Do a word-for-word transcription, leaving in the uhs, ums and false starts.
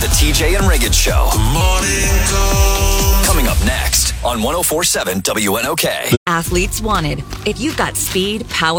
The T J and Riggins Show. Morning call. Coming up next on one oh four point seven W N O K. Athletes wanted. If you've got speed, power,